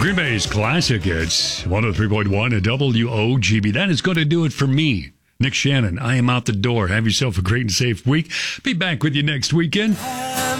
Green Bay's classic hits, 103.1 at WOGB. That is going to do it for me, Nick Shannon. I am out the door. Have yourself a great and safe week. Be back with you next weekend.